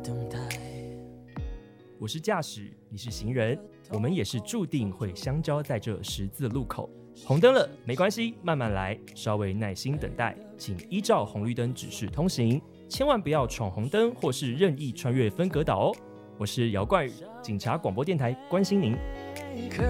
动态。 我是驾驶，你是行人，我们也是注定会相交在这十字路口。红灯了，没关系，慢慢来，稍微耐心等待，请依照红绿灯指示通行，千万不要闯红灯或是任意穿越分隔岛哦。我是姚冠宇，警察广播电台关心您。